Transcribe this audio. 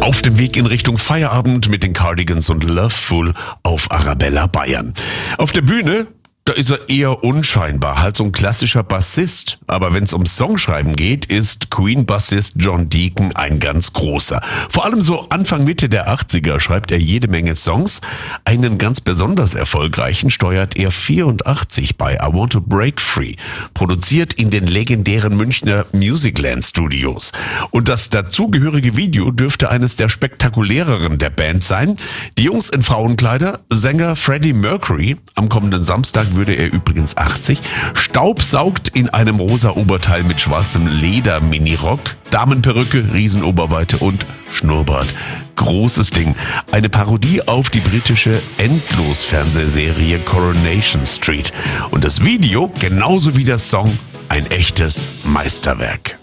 Auf dem Weg in Richtung Feierabend mit den Cardigans und Loveful auf Arabella Bayern. Auf der Bühne, da ist er eher unscheinbar, halt so ein klassischer Bassist. Aber wenn es ums Songschreiben geht, ist Queen-Bassist John Deacon ein ganz großer. Vor allem so Anfang Mitte der 80er schreibt er jede Menge Songs. Einen ganz besonders erfolgreichen steuert er 84 bei I Want to Break Free, produziert in den legendären Münchner Musicland Studios. Und das dazugehörige Video dürfte eines der spektakuläreren der Band sein. Die Jungs in Frauenkleider, Sänger Freddie Mercury, am kommenden Samstag würde er übrigens 80, staubsaugt in einem rosa Oberteil mit schwarzem Leder-Minirock, Damenperücke, Riesenoberweite und Schnurrbart. Großes Ding. Eine Parodie auf die britische Endlos-Fernsehserie Coronation Street. Und das Video, genauso wie der Song, ein echtes Meisterwerk.